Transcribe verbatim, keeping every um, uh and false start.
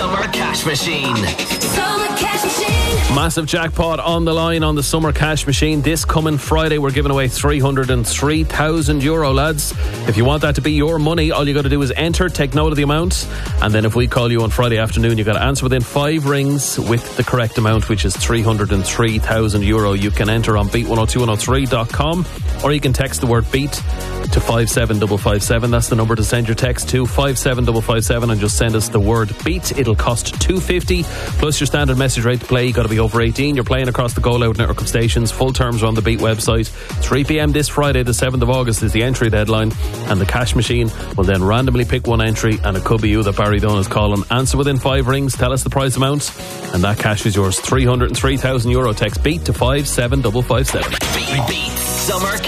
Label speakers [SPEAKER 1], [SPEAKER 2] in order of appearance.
[SPEAKER 1] Summer Cash Machine.
[SPEAKER 2] Summer Cash Machine.
[SPEAKER 3] Massive jackpot on the line on the Summer Cash Machine. This coming Friday, we're giving away three hundred three thousand euro, lads. If you want that to be your money, all you got to do is enter, take note of the amount, and then if we call you on Friday afternoon, you got to answer within five rings with the correct amount, which is three hundred three thousand euro. You can enter on beat one oh two one oh three dot com, or you can text the word beat to five seven five five seven. That's the number to send your text to, five seven five five seven, and just send us the word beat. It'll cost two fifty plus your standard message rate to play. You got to be over eighteen. You're playing across the Go Loud network of stations. Full terms are on the Beat website. three p.m. this Friday, the seventh of August, is the entry deadline, and the cash machine will then randomly pick one entry, and it could be you that Barry Dunn is calling. Answer within five rings, tell us the prize amount, and that cash is yours. three hundred three thousand euro. Text beat to five seven five five seven.
[SPEAKER 1] Beat, beat, Summer